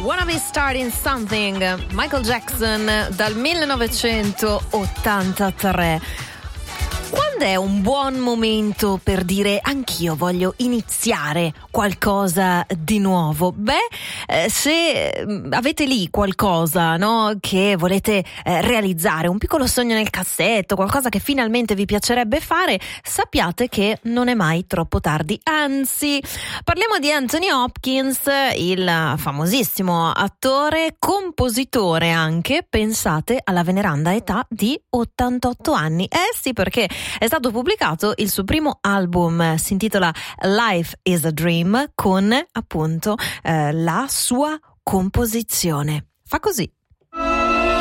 Wanna Be Starting Something, Michael Jackson dal 1983. Quando è un buon momento per dire anch'io voglio iniziare qualcosa di nuovo? Se avete lì qualcosa, no, che volete realizzare, un piccolo sogno nel cassetto, qualcosa che finalmente vi piacerebbe fare, sappiate che non è mai troppo tardi. Anzi, parliamo di Anthony Hopkins, il famosissimo attore, compositore anche, pensate, alla veneranda età di 88 anni. Sì, perché è stato pubblicato il suo primo album, si intitola Life is a Dream, con appunto la sua composizione. Fa così.